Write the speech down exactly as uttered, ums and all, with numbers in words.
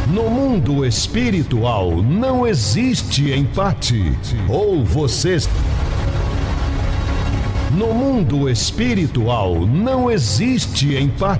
No mundo espiritual não existe empate. Ou você. No mundo espiritual não existe empate.